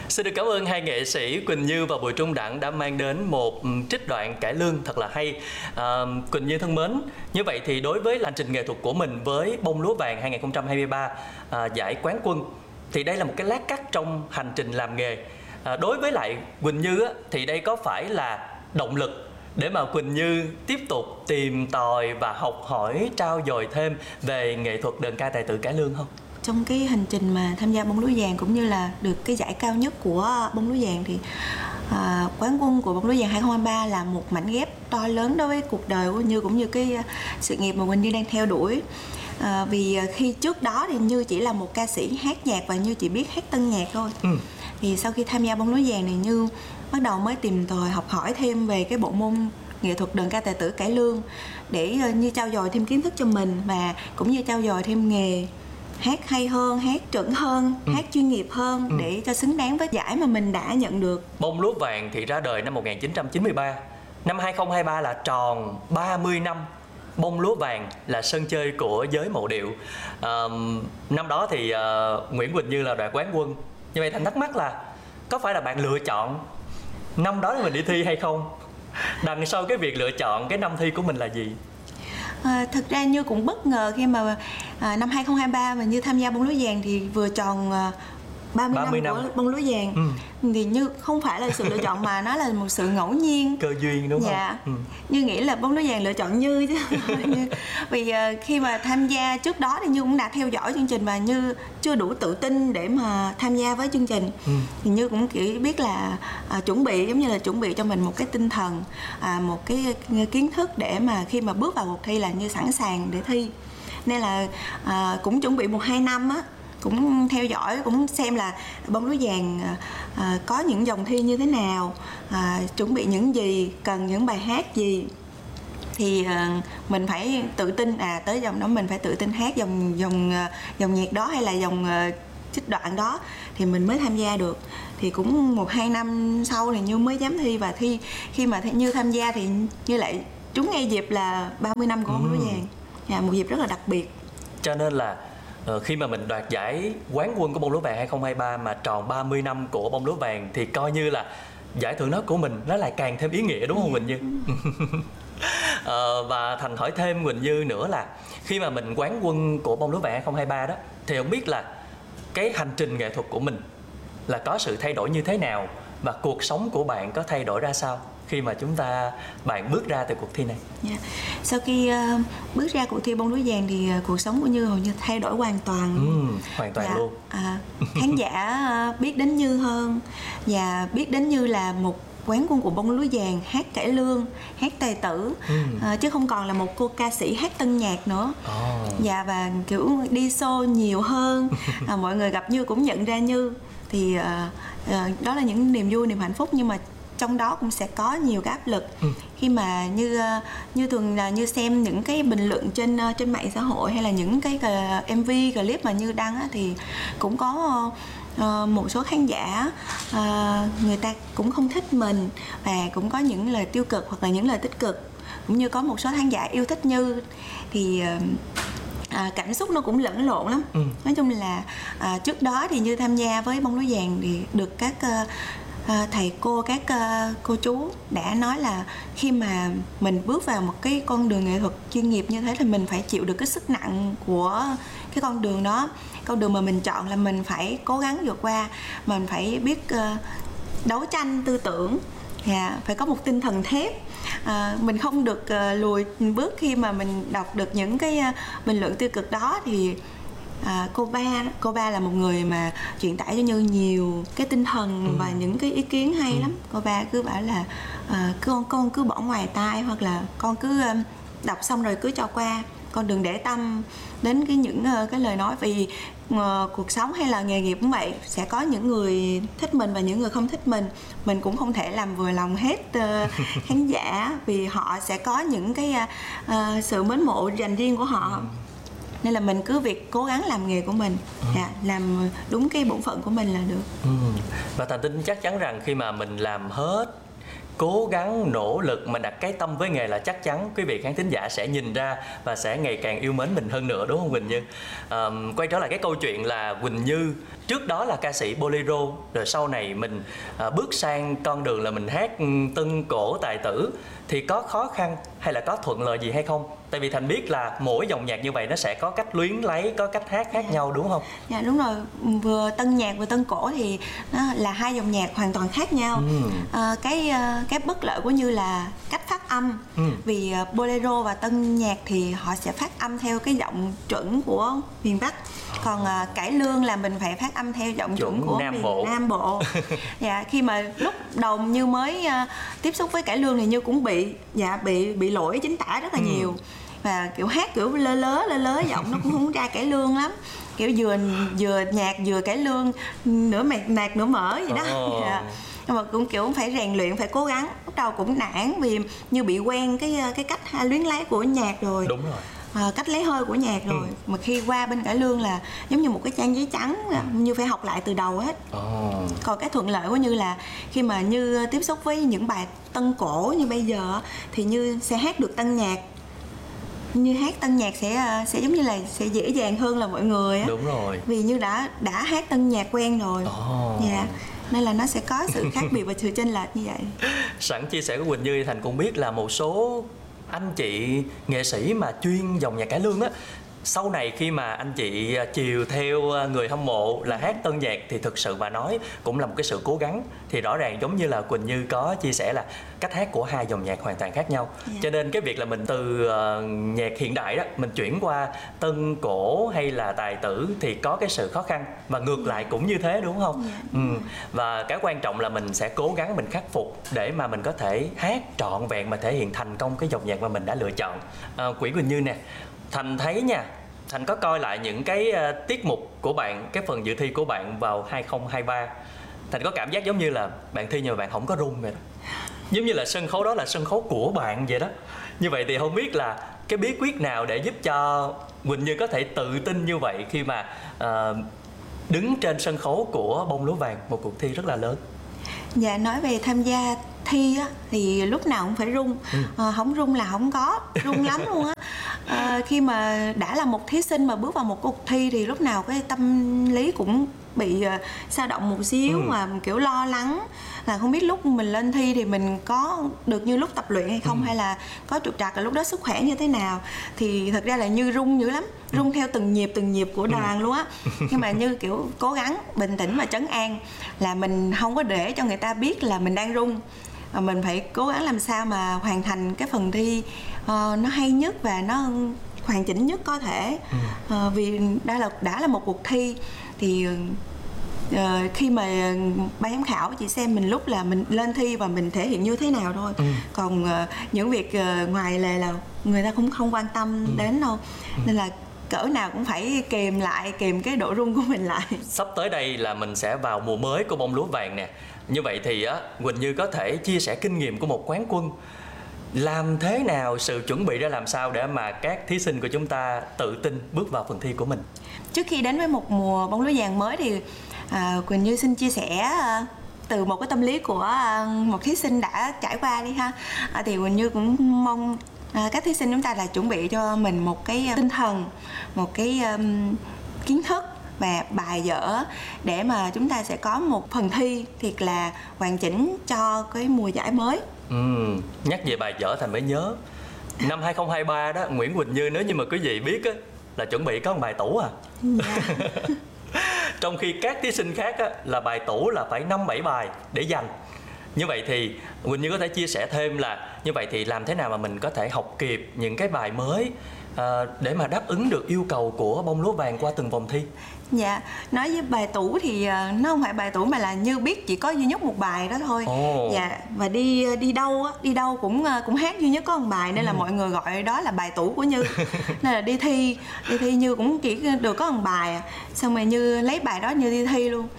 Xin được cảm ơn hai nghệ sĩ Quỳnh Như và Bùi Trung Đặng đã mang đến một trích đoạn cải lương thật là hay. Quỳnh Như thân mến, như vậy thì đối với hành trình nghệ thuật của mình với Bông Lúa Vàng 2023, giải quán quân, thì đây là một cái lát cắt trong hành trình làm nghề. Đối với lại Quỳnh Như thì đây có phải là động lực để mà Quỳnh Như tiếp tục tìm tòi và học hỏi, trau dồi thêm về nghệ thuật đờn ca tài tử cải lương không? Trong cái hành trình mà tham gia Bông Lúa Vàng cũng như là được cái giải cao nhất của Bông Lúa Vàng thì quán quân của Bông Lúa Vàng 2023 là một mảnh ghép to lớn đối với cuộc đời của Quỳnh Như cũng như cái sự nghiệp mà Quỳnh Như đang theo đuổi. Vì khi trước đó thì Như chỉ là một ca sĩ hát nhạc và Như chỉ biết hát tân nhạc thôi. Thì sau khi tham gia Bông Lúa Vàng thì Như bắt đầu mới tìm tòi học hỏi thêm về cái bộ môn nghệ thuật đờn ca tài tử cải lương để như trau dồi thêm kiến thức cho mình và cũng như trau dồi thêm nghề hát hay hơn, hát chuẩn hơn, hát chuyên nghiệp hơn để cho xứng đáng với giải mà mình đã nhận được. Bông Lúa Vàng thì ra đời năm 1993. Năm 2023 là tròn 30 năm. Bông Lúa Vàng là sân chơi của giới mộ điệu. Năm đó thì Nguyễn Quỳnh Như là đoạt quán quân. Như vậy Thành thắc mắc là có phải là bạn lựa chọn năm đó mình đi thi hay không? Đằng sau cái việc lựa chọn cái năm thi của mình là gì? Thực ra Như cũng bất ngờ khi mà năm 2023 mà Như tham gia Bông Lúa Vàng thì vừa tròn 30 năm của Bông Lúa Vàng. Thì Như không phải là sự lựa chọn mà nó là một sự ngẫu nhiên, cơ duyên đúng không? Dạ. Như nghĩ là Bông Lúa Vàng lựa chọn Như chứ. Vì khi mà tham gia trước đó thì Như cũng đã theo dõi chương trình và Như chưa đủ tự tin để mà tham gia với chương trình. Thì Như cũng chỉ biết là chuẩn bị, giống như là chuẩn bị cho mình một cái tinh thần, một cái kiến thức để mà khi mà bước vào cuộc thi là Như sẵn sàng để thi. Nên là cũng chuẩn bị 1-2 năm á, cũng theo dõi, cũng xem là Bông Lúa Vàng có những vòng thi như thế nào, chuẩn bị những gì, cần những bài hát gì thì mình phải tự tin, tới vòng đó mình phải tự tin hát dòng nhạc đó hay là dòng trích đoạn đó thì mình mới tham gia được. Thì cũng 1-2 năm sau thì Như mới dám thi, và khi mà Như tham gia thì Như lại trúng ngay dịp là 30 năm của Bông Lúa Vàng, một dịp rất là đặc biệt. Cho nên là khi mà mình đoạt giải quán quân của Bông Lúa Vàng 2023 mà tròn 30 năm của Bông Lúa Vàng thì coi như là giải thưởng đó của mình nó lại càng thêm ý nghĩa, đúng không Quỳnh Như? Và Thành hỏi thêm Quỳnh Như nữa là khi mà mình quán quân của Bông Lúa Vàng 2023 đó thì không biết là cái hành trình nghệ thuật của mình là có sự thay đổi như thế nào và cuộc sống của bạn có thay đổi ra sao khi mà bạn bước ra từ cuộc thi này? Sau khi bước ra cuộc thi Bông Lúa Vàng thì cuộc sống của Như hầu như thay đổi hoàn toàn luôn. Hoàn toàn luôn. Khán giả biết đến Như hơn và biết đến Như là một quán quân của Bông Lúa Vàng hát cải lương, hát tài tử, chứ không còn là một cô ca sĩ hát tân nhạc nữa. Và kiểu đi show nhiều hơn, mọi người gặp Như cũng nhận ra Như. Thì đó là những niềm vui, niềm hạnh phúc, nhưng mà trong đó cũng sẽ có nhiều cái áp lực. Khi mà như thường là Như xem những cái bình luận trên mạng xã hội hay là những cái MV clip mà Như đăng á, thì cũng có một số khán giả người ta cũng không thích mình và cũng có những lời tiêu cực hoặc là những lời tích cực, cũng như có một số khán giả yêu thích Như. Thì cảm xúc nó cũng lẫn lộn lắm. Nói chung là trước đó thì Như tham gia với Bông Lúa Vàng thì được các thầy cô, các cô chú đã nói là khi mà mình bước vào một cái con đường nghệ thuật chuyên nghiệp như thế thì mình phải chịu được cái sức nặng của cái con đường đó. Con đường mà mình chọn là mình phải cố gắng vượt qua, mình phải biết đấu tranh tư tưởng, phải có một tinh thần thép. Mình không được lùi bước khi mà mình đọc được những cái bình luận tiêu cực đó. Thì cô ba là một người mà truyền tải cho Như nhiều cái tinh thần và những cái ý kiến hay lắm. Cô ba cứ bảo là con cứ bỏ ngoài tai, hoặc là con cứ đọc xong rồi cứ cho qua, con đừng để tâm đến những cái lời nói. Vì cuộc sống hay là nghề nghiệp cũng vậy, sẽ có những người thích mình và những người không thích mình. Mình cũng không thể làm vừa lòng hết khán giả, vì họ sẽ có những cái sự mến mộ dành riêng của họ. Nên là mình cứ việc cố gắng làm nghề của mình, làm đúng cái bổn phận của mình là được. Và Thành tin chắc chắn rằng khi mà mình làm hết, cố gắng, nỗ lực, mình đặt cái tâm với nghề là chắc chắn quý vị khán thính giả sẽ nhìn ra và sẽ ngày càng yêu mến mình hơn nữa, đúng không Quỳnh Như? Quay trở lại cái câu chuyện là Quỳnh Như trước đó là ca sĩ bolero, rồi sau này mình bước sang con đường là mình hát tân cổ tài tử, thì có khó khăn hay là có thuận lợi gì hay không? Tại vì Thành biết là mỗi dòng nhạc như vậy nó sẽ có cách luyến lấy, có cách hát khác nhau đúng không? Dạ đúng rồi, vừa tân nhạc vừa tân cổ thì nó là hai dòng nhạc hoàn toàn khác nhau. Cái bất lợi của Như là cách phát âm. Vì bolero và tân nhạc thì họ sẽ phát âm theo cái giọng chuẩn của miền Bắc. Còn cải lương là mình phải phát âm theo giọng chuẩn của miền Nam Bộ. Dạ, khi mà lúc đầu Như mới tiếp xúc với cải lương thì Như cũng bị lỗi chính tả rất là nhiều. Và kiểu hát kiểu lơ lớ giọng nó cũng không ra cải lương lắm, kiểu vừa nhạc vừa cải lương, nửa nạc nửa mỡ vậy đó. Nhưng mà cũng kiểu phải rèn luyện, phải cố gắng. Lúc đầu cũng nản vì Như bị quen cái cách luyến lấy của nhạc rồi. Đúng rồi. Cách lấy hơi của nhạc rồi. Mà khi qua bên cải lương là giống như một cái trang giấy trắng, Như phải học lại từ đầu hết. Còn cái thuận lợi của Như là khi mà Như tiếp xúc với những bài tân cổ như bây giờ thì Như sẽ hát được tân nhạc. Như hát tân nhạc sẽ giống như là sẽ dễ dàng hơn là mọi người á. Đúng rồi. Vì Như đã hát tân nhạc quen rồi. Dạ. Nên là nó sẽ có sự khác biệt và sự chênh lệch như vậy. Sẵn chia sẻ của Quỳnh Như thì Thành cũng biết là một số anh chị nghệ sĩ mà chuyên dòng nhạc cải lương á, sau này khi mà anh chị chiều theo người hâm mộ là hát tân nhạc thì thực sự mà nói cũng là một cái sự cố gắng. Thì rõ ràng giống như là Quỳnh Như có chia sẻ là cách hát của hai dòng nhạc hoàn toàn khác nhau. Cho nên cái việc là mình từ nhạc hiện đại đó mình chuyển qua tân cổ hay là tài tử thì có cái sự khó khăn, và ngược lại cũng như thế đúng không? Và cái quan trọng là mình sẽ cố gắng mình khắc phục để mà mình có thể hát trọn vẹn và thể hiện thành công cái dòng nhạc mà mình đã lựa chọn. Quỳnh Như nè, Thành thấy nha, Thành có coi lại những cái tiết mục của bạn, cái phần dự thi của bạn vào 2023. Thành có cảm giác giống như là bạn thi nhưng mà bạn không có run vậy đó. Giống như là sân khấu đó là sân khấu của bạn vậy đó. Như vậy thì không biết là cái bí quyết nào để giúp cho Quỳnh Như có thể tự tin như vậy khi mà đứng trên sân khấu của Bông Lúa Vàng, một cuộc thi rất là lớn? Dạ, nói về tham gia thi á, thì lúc nào cũng phải run. Không run là không có, run lắm luôn á. Khi mà đã là một thí sinh mà bước vào một cuộc thi thì lúc nào cái tâm lý cũng bị dao động một xíu, mà kiểu lo lắng là không biết lúc mình lên thi thì mình có được như lúc tập luyện hay không, hay là có trục trặc, là lúc đó sức khỏe như thế nào. Thì thật ra là Như run dữ lắm, run theo từng nhịp của đoàn luôn á. Nhưng mà Như kiểu cố gắng bình tĩnh và trấn an là mình không có để cho người ta biết là mình đang run. Mình phải cố gắng làm sao mà hoàn thành cái phần thi nó hay nhất và nó hoàn chỉnh nhất có thể. Vì đã là một cuộc thi thì khi mà ban giám khảo chỉ xem mình lúc là mình lên thi và mình thể hiện như thế nào thôi. Còn những việc ngoài lề là người ta cũng không quan tâm đến đâu. Nên là cỡ nào cũng phải kìm cái độ run của mình lại. Sắp tới đây là mình sẽ vào mùa mới của Bông Lúa Vàng nè. Như vậy thì Quỳnh Như có thể chia sẻ kinh nghiệm của một quán quân. Làm thế nào, sự chuẩn bị ra làm sao để mà các thí sinh của chúng ta tự tin bước vào phần thi của mình? Trước khi đến với một mùa Bông Lúa Vàng mới thì Quỳnh Như xin chia sẻ từ một cái tâm lý của một thí sinh đã trải qua đi ha. Thì Quỳnh Như cũng mong các thí sinh chúng ta là chuẩn bị cho mình một cái tinh thần, một cái kiến thức và bài vở để mà chúng ta sẽ có một phần thi thiệt là hoàn chỉnh cho cái mùa giải mới. Nhắc về bài vở Thành mới nhớ năm 2023 đó, Nguyễn Quỳnh Như nếu như mà quý vị biết á, là chuẩn bị có một bài tủ à. Trong khi các thí sinh khác á, là bài tủ là phải 5-7 bài để dành. Như vậy thì Quỳnh Như có thể chia sẻ thêm là như vậy thì làm thế nào mà mình có thể học kịp những cái bài mới để mà đáp ứng được yêu cầu của Bông Lúa Vàng qua từng vòng thi? Dạ, nói với bài tủ thì nó không phải bài tủ mà là Như biết chỉ có duy nhất một bài đó thôi. Dạ, và đi đâu cũng hát duy nhất có một bài, nên là mọi người gọi đó là bài tủ của Như. Nên là đi thi Như cũng chỉ được có một bài, xong rồi Như lấy bài đó Như đi thi luôn.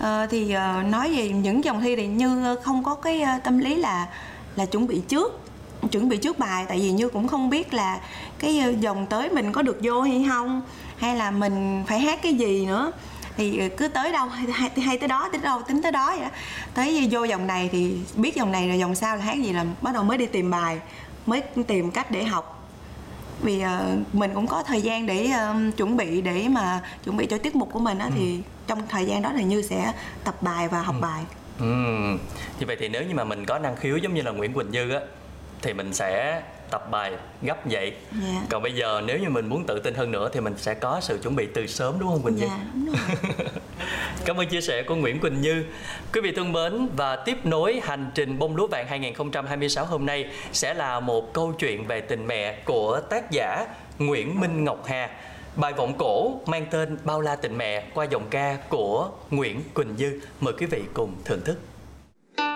Nói về những vòng thi thì Như không có cái tâm lý là chuẩn bị trước bài, tại vì Như cũng không biết là cái vòng tới mình có được vô hay không, hay là mình phải hát cái gì nữa. Thì cứ tới đâu hay tới đó, tính tới đó vậy đó. Tới vô vòng này thì biết vòng này rồi vòng sau là hát gì là bắt đầu mới đi tìm bài, mới tìm cách để học. vì mình cũng có thời gian để chuẩn bị cho tiết mục của mình á, thì trong thời gian đó thì Như sẽ tập bài và học bài. Như vậy thì nếu như mà mình có năng khiếu giống như là Nguyễn Quỳnh Như á, thì mình sẽ tập bài gấp vậy. Còn bây giờ nếu như mình muốn tự tin hơn nữa thì mình sẽ có sự chuẩn bị từ sớm, đúng không Quỳnh Như? Đúng rồi. Cảm ơn chia sẻ của Nguyễn Quỳnh Như. Quý vị thân mến, và tiếp nối hành trình bông lúa vàng 2026 hôm nay sẽ là một câu chuyện về tình mẹ của tác giả Nguyễn Minh Ngọc Hà. Bài vọng cổ mang tên Bao la tình mẹ qua giọng ca của Nguyễn Quỳnh Như. Mời quý vị cùng thưởng thức.